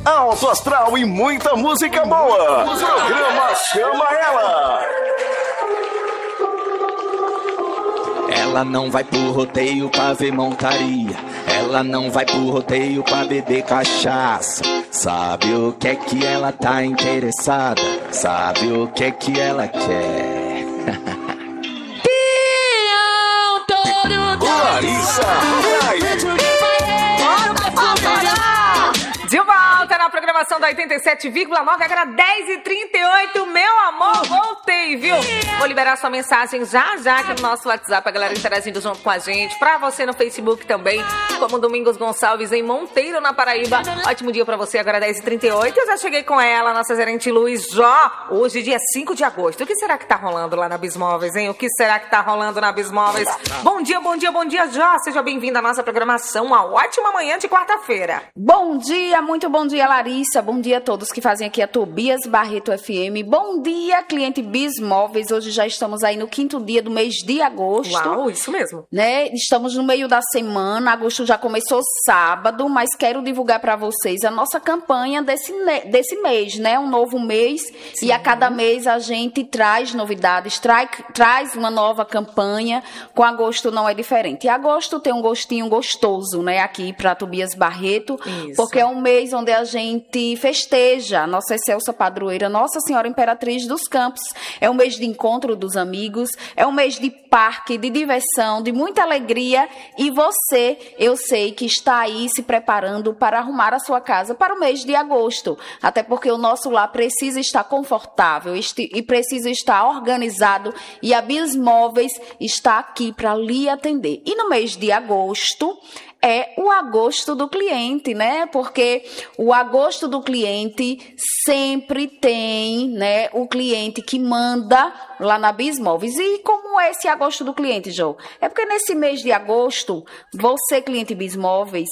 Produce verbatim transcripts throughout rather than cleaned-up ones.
alto astral e muita música boa. O programa Chama Ela. Ela não vai pro rodeio pra ver montaria. Ela não vai pro rodeio pra beber cachaça. Sabe o que é que ela tá interessada? Sabe o que é que ela quer? Larissa de volta na programação da oitenta e sete vírgula nove, agora dez e trinta e oito, meu amor, voltei, viu? Vou liberar sua mensagem já já aqui no nosso WhatsApp, a galera interagindo junto com a gente, pra você no Facebook também, como Domingos Gonçalves em Monteiro, na Paraíba. Ótimo dia pra você, agora dez e trinta e oito, eu já cheguei com ela, nossa gerente Luiz Jó, hoje dia cinco de agosto. O que será que tá rolando lá na Bismóveis, hein? O que será que tá rolando na Bismóveis? Bom dia, bom dia, bom dia, Jó, seja bem-vinda à nossa programação, uma ótima manhã de quarta-feira. Bom dia, muito bom dia, Larissa. Bom dia a todos que fazem aqui a Tobias Barreto F M. Bom dia, cliente Bismóveis. Hoje já estamos aí no quinto dia do mês de agosto. Uau, isso mesmo. Né? Estamos no meio da semana. Agosto já começou sábado, mas quero divulgar para vocês a nossa campanha desse, desse mês, né? Um novo mês. Sim. E a cada mês a gente traz novidades, trai, traz uma nova campanha. Com agosto não é diferente. E agosto tem um gostinho gostoso, né? Aqui para Tobias Barreto. Isso. Porque é um mês onde a gente festeja a nossa excelsa padroeira, Nossa Senhora Imperatriz dos Campos. É um mês de encontro dos amigos, é um mês de parque, de diversão, de muita alegria. E você, eu sei que está aí se preparando para arrumar a sua casa para o mês de agosto. Até porque o nosso lar precisa estar confortável e precisa estar organizado. E a Bismóveis está aqui para lhe atender. E no mês de agosto é o agosto do cliente, né? Porque o agosto do cliente sempre tem, né, o cliente que manda lá na Bismóveis. E como é esse agosto do cliente, Jô? É porque nesse mês de agosto, você, cliente Bismóveis,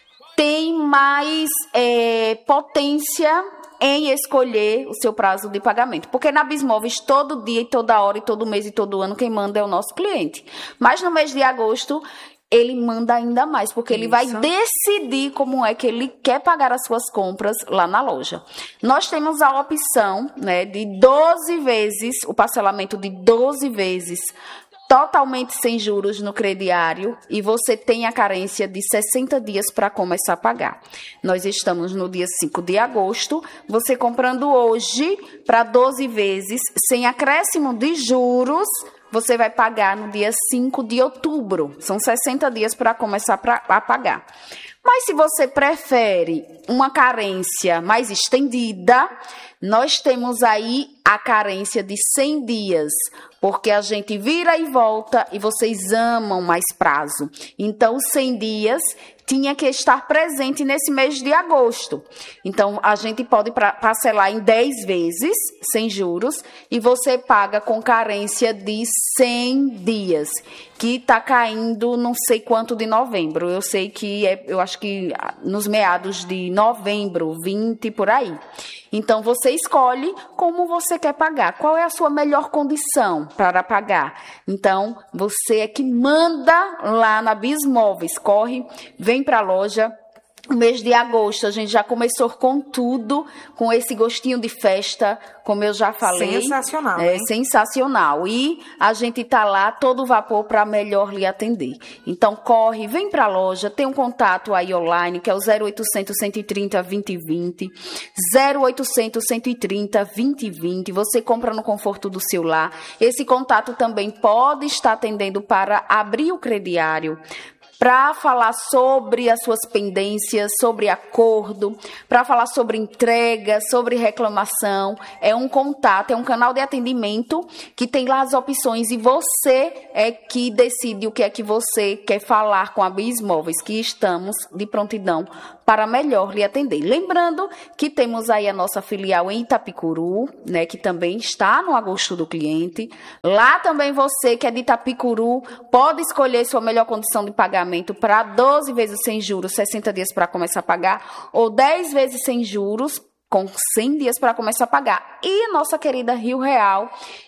tem mais é, potência em escolher o seu prazo de pagamento. Porque na Bismóveis, todo dia, e toda hora, e todo mês, e todo ano, quem manda é o nosso cliente. Mas no mês de agosto, ele manda ainda mais, porque ele Isso. vai decidir como é que ele quer pagar as suas compras lá na loja. Nós temos a opção, né, de doze vezes, o parcelamento de doze vezes, totalmente sem juros no crediário, e você tem a carência de sessenta dias para começar a pagar. Nós estamos no dia cinco de agosto, você comprando hoje para doze vezes, sem acréscimo de juros, você vai pagar no dia cinco de outubro. São sessenta dias para começar pra, a pagar. Mas se você prefere uma carência mais estendida, nós temos aí a carência de cem dias, porque a gente vira e volta e vocês amam mais prazo. Então, cem dias tinha que estar presente nesse mês de agosto. Então, a gente pode parcelar em dez vezes, sem juros, e você paga com carência de cem dias, que está caindo não sei quanto de novembro. Eu sei que, é, eu acho que nos meados de novembro, vinte, por aí. Então, você escolhe como você quer pagar. Qual é a sua melhor condição para pagar? Então, você é que manda lá na Bismóveis. Corre, vem para a loja. O mês de agosto, a gente já começou com tudo, com esse gostinho de festa, como eu já falei. Sensacional, É hein? sensacional. E a gente tá lá, todo vapor, para melhor lhe atender. Então, corre, vem para a loja, tem um contato aí online, que é o zero oitocentos, cento e trinta, vinte e vinte. zero oitocentos, cento e trinta, vinte e vinte. Você compra no conforto do seu lar. Esse contato também pode estar atendendo para abrir o crediário, para falar sobre as suas pendências, sobre acordo, para falar sobre entrega, sobre reclamação. É um contato, é um canal de atendimento que tem lá as opções e você é que decide o que é que você quer falar com a Bismóveis, que estamos de prontidão para melhor lhe atender. Lembrando que temos aí a nossa filial em Itapicuru, né, que também está no agosto do cliente. Lá também você que é de Itapicuru pode escolher sua melhor condição de pagamento para doze vezes sem juros, sessenta dias para começar a pagar, ou dez vezes sem juros, com cem dias para começar a pagar. E nossa querida Rio Real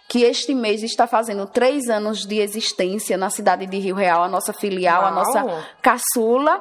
que este mês está fazendo três anos de existência na cidade de Rio Real, a nossa filial, Uau. a nossa caçula.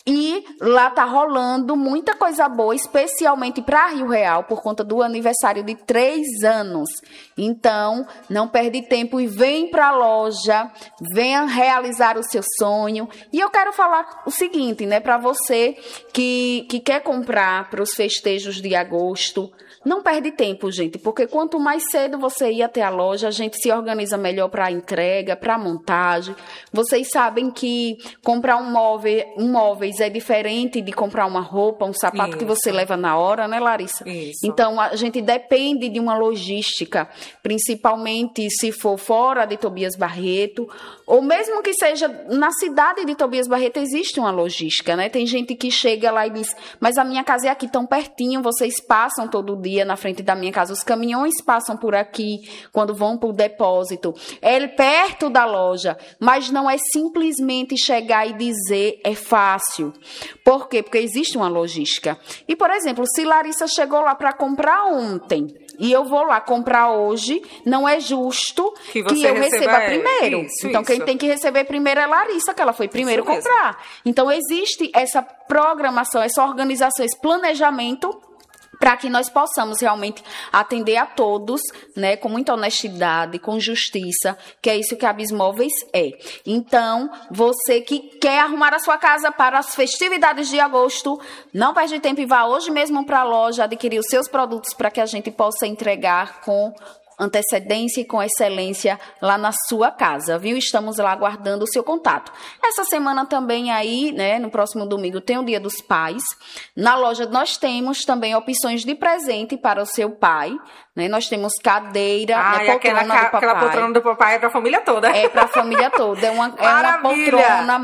E lá tá rolando muita coisa boa, especialmente para Rio Real, por conta do aniversário de três anos. Então, não perde tempo e vem para a loja, venha realizar o seu sonho. E eu quero falar o seguinte, né, para você que, que quer comprar para os festejos de agosto, não perde tempo, gente, porque quanto mais cedo você ir até a loja, a gente se organiza melhor para a entrega, para a montagem. Vocês sabem que comprar um móvel, um móveis é diferente de comprar uma roupa, um sapato Isso. que você leva na hora, né, Larissa? Isso. Então, a gente depende de uma logística, principalmente se for fora de Tobias Barreto, ou mesmo que seja na cidade de Tobias Barreto, existe uma logística, né? Tem gente que chega lá e diz, mas a minha casa é aqui tão pertinho, vocês passam todo dia na frente da minha casa, os caminhões passam por aqui quando vão para o depósito, é perto da loja, mas não é simplesmente chegar e dizer é fácil. Por quê? Porque existe uma logística. E, por exemplo, se Larissa chegou lá para comprar ontem e eu vou lá comprar hoje, não é justo que, que eu receba é... primeiro. Isso, então, isso. Quem tem que receber primeiro é Larissa, que ela foi primeiro isso comprar. Mesmo. Então, existe essa programação, essa organização, esse planejamento para que nós possamos realmente atender a todos, né, com muita honestidade, com justiça, que é isso que a Bismóveis é. Então, você que quer arrumar a sua casa para as festividades de agosto, não perde tempo e vá hoje mesmo para a loja adquirir os seus produtos para que a gente possa entregar com antecedência e com excelência lá na sua casa, viu? Estamos lá aguardando o seu contato. Essa semana também aí, né, no próximo domingo tem o Dia dos Pais. Na loja nós temos também opções de presente para o seu pai, né? Nós temos cadeira, ah, né, poltrona aquela, do papai. Aquela poltrona do papai é para a família toda. É para a família toda. É uma, é uma poltrona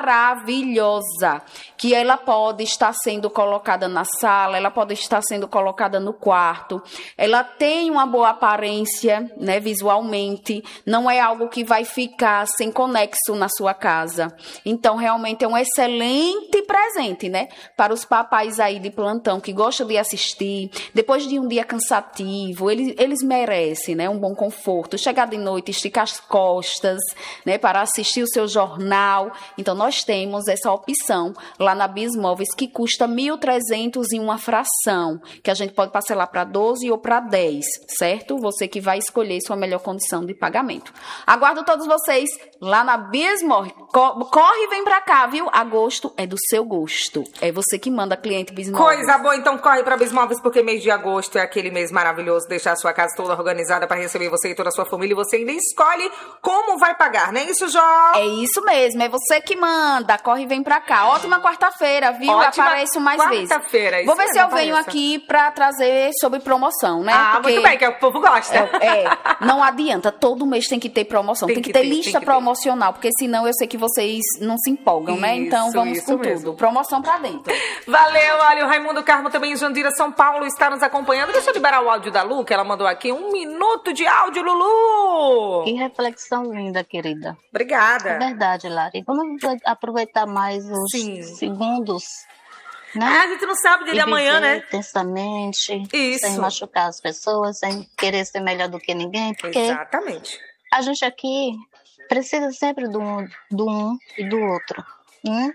maravilhosa, que ela pode estar sendo colocada na sala, ela pode estar sendo colocada no quarto. Ela tem uma boa aparência, né, visualmente. Não é algo que vai ficar sem conexo na sua casa. Então, realmente é um excelente presente, né, para os papais aí de plantão que gostam de assistir. Depois de um dia cansativo, Eles, eles merecem, né, um bom conforto, chegar de noite, esticar as costas, né, para assistir o seu jornal. Então, nós temos essa opção lá na Bismóveis, que custa mil e trezentos em uma fração, que a gente pode parcelar para doze ou para dez, certo? Você que vai escolher sua melhor condição de pagamento. Aguardo todos vocês lá na Bismóveis. Corre e vem para cá, viu? Agosto é do seu gosto. É você que manda, cliente Bismóveis. Coisa boa, então corre para Bismóveis, porque mês de agosto é aquele mês maravilhoso, deixar a sua casa toda organizada para receber você e toda a sua família, e você ainda escolhe como vai pagar, não é isso, Jó? É isso mesmo, é você que manda, corre e vem pra cá. Ótima quarta-feira, viu? Ótima Apareço mais vezes. Quarta-feira, Vou ver mesmo, se eu apareça. venho aqui pra trazer sobre promoção, né? Ah, Porque muito bem, que o povo gosta. É, é, não adianta, todo mês tem que ter promoção, tem, tem que, que ter, ter lista que promocional, ter. Porque senão eu sei que vocês não se empolgam, isso, né? Então vamos com mesmo. Tudo, promoção pra dentro. Valeu, olha, o Raimundo Carmo também em Jandira, São Paulo, está nos acompanhando. Deixa eu liberar o áudio da Lu, que ela mandou aqui. Um minuto de áudio, Lulu! Que reflexão linda, querida. Obrigada. É verdade, Lari. Vamos aproveitar mais os Sim. segundos, né? Ah, a gente não sabe dele amanhã, né? Intensamente, Isso. sem machucar as pessoas, sem querer ser melhor do que ninguém. Porque exatamente. A gente aqui precisa sempre do um, do um e do outro. Né?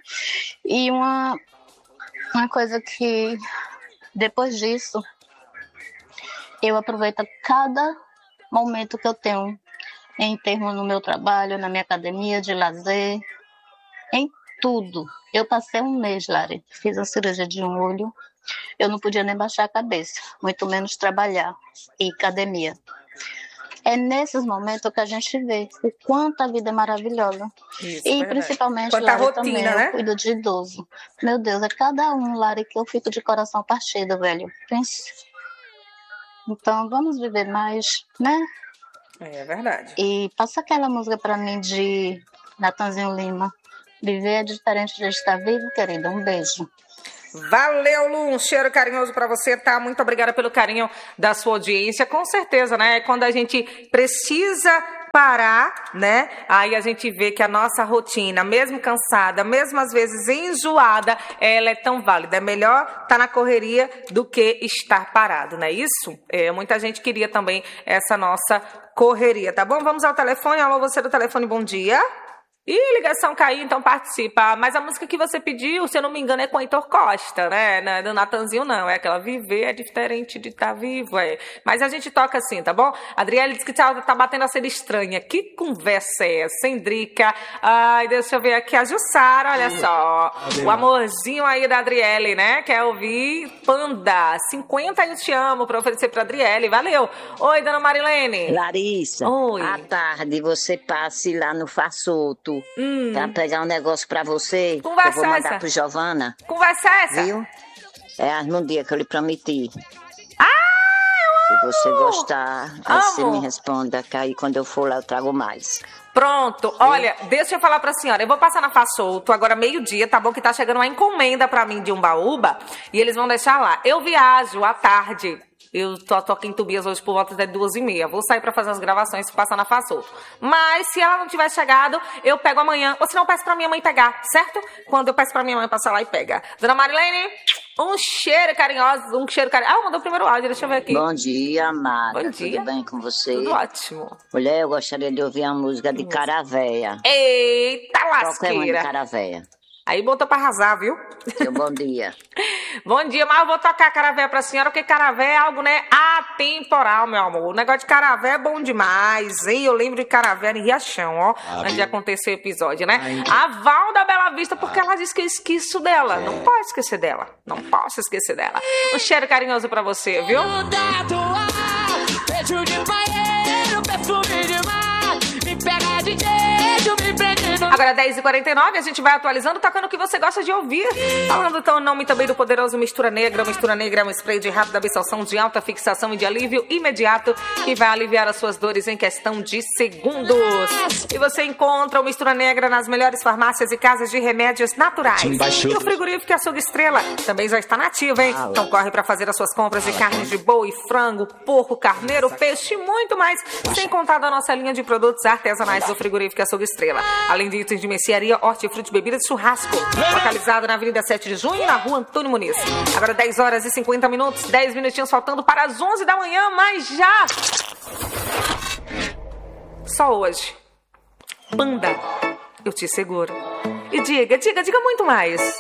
E uma, uma coisa que, depois disso, eu aproveito cada momento que eu tenho em termos no meu trabalho, na minha academia de lazer, em tudo. Eu passei um mês, Lari, fiz a cirurgia de um olho, eu não podia nem baixar a cabeça, muito menos trabalhar e academia. É nesses momentos que a gente vê o quanto a vida é maravilhosa. Isso, e verdade. Principalmente, Lari, rotina, também, né? Eu cuido de idoso. Meu Deus, é cada um, Lari, que eu fico de coração partido, velho. Pense. Então, vamos viver mais, né? É verdade. E passa aquela música pra mim de Natanzinho Lima. Viver é diferente de estar vivo, querida. Um beijo. Valeu, Lu, um cheiro carinhoso pra você, tá? Muito obrigada pelo carinho da sua audiência. Com certeza, né? Quando a gente precisa parar, né? Aí a gente vê que a nossa rotina, mesmo cansada, mesmo às vezes enjoada, ela é tão válida. É melhor estar na correria do que estar parado, não é isso? É, muita gente queria também essa nossa correria, tá bom? Vamos ao telefone. Alô, você do telefone, bom dia. Ih, ligação caiu, então participa. Mas a música que você pediu, se eu não me engano, é com Heitor Costa, né? Não é do Natanzinho, não. É aquela viver é diferente de estar tá vivo, é. Mas a gente toca assim, tá bom? A Adriele disse que tá, tá batendo a ser estranha. Que conversa é essa, hein, Drica? Ai, deixa eu ver aqui a Jussara, olha só. O amorzinho aí da Adriele, né? Quer ouvir Panda. cinquenta eu te amo pra oferecer pra Adriele. Valeu. Oi, dona Marilene. Larissa, Oi. à tarde você passe lá no Façoto hum. pra pegar um negócio pra você. Conversa eu vou mandar essa. pro Giovana. Conversa essa. Viu? É no dia que eu lhe prometi. Ah, eu Se você amo. gostar, aí Amo. você me responda, que aí quando eu for lá eu trago mais. Pronto, olha, deixa eu falar pra senhora, eu vou passar na Façoto agora meio-dia, tá bom? Que tá chegando uma encomenda pra mim de Umbaúba e eles vão deixar lá. Eu viajo à tarde, eu tô, tô aqui em Tubias hoje por volta de duas e meia, vou sair pra fazer as gravações e passar na Façoto. Mas se ela não tiver chegado, eu pego amanhã, ou se não, eu peço pra minha mãe pegar, certo? Quando eu peço pra minha mãe passar lá e pega. Dona Marilene, um cheiro carinhoso, um cheiro carinhoso. Ah, mandou o primeiro áudio, deixa eu ver aqui. Bom dia, amada. Bom dia. Tudo bem com você? Tudo ótimo. Mulher, eu gostaria de ouvir a música de Caravéia. Eita Qualquer uma de lasqueira. Caravéia. Aí botou pra arrasar, viu? Seu bom dia. Bom dia, mas eu vou tocar caravé pra senhora, porque caravé é algo, né, atemporal, meu amor. O negócio de caravé é bom demais, hein? Eu lembro de caravé em Riachão, ó, ah, antes de acontecer o episódio, né? Ai, a Val da Bela Vista, porque ah. ela disse que eu esqueço dela. É. Não posso esquecer dela. Não posso esquecer dela. Um cheiro carinhoso pra você, viu? Beijo de banheiro, perfume de mar, me pega de jeito, me prende no... Agora dez e quarenta e nove, a gente vai atualizando, tocando o que você gosta de ouvir. Falando então o nome também do poderoso Mistura Negra. Mistura Negra é um spray de rápida absorção, de alta fixação e de alívio imediato, que vai aliviar as suas dores em questão de segundos. E você encontra o Mistura Negra nas melhores farmácias e casas de remédios naturais. E o frigorífico Açougue Estrela também já está nativo, hein? Então corre para fazer as suas compras de carnes de boi, frango, porco, carneiro, peixe e muito mais, sem contar da nossa linha de produtos artesanais do frigorífico Açougue Estrela. Além de itens de mercearia, hortifruti, bebidas e churrasco. Localizado na Avenida sete de junho, na Rua Antônio Muniz. Agora dez horas e cinquenta minutos, dez minutinhos faltando para as onze da manhã, mas já... Só hoje. Panda, eu te seguro. E diga, diga, diga muito mais.